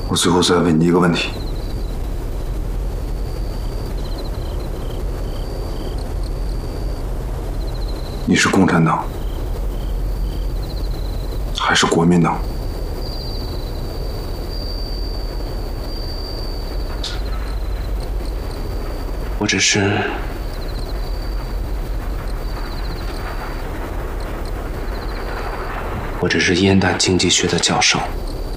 我最后再问你一个问题：你是共产党还是国民党？ 我只是燕大经济学的教授。